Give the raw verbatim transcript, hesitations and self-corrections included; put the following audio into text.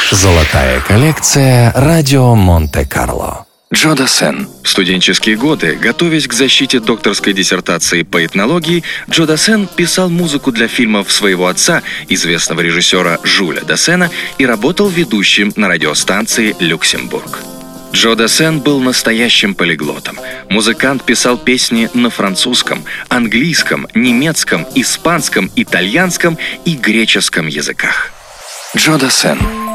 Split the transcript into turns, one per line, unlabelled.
Золотая коллекция «Радио Монте-Карло».
Джо Дассен. В студенческие годы, готовясь к защите докторской диссертации по этнологии, Джо Дассен писал музыку для фильмов своего отца, известного режиссера Жюля Дассена, и работал ведущим на радиостанции «Люксембург». Джо Дассен был настоящим полиглотом. Музыкант писал песни на французском, английском, немецком, испанском, итальянском и греческом языках. Джо Дассен.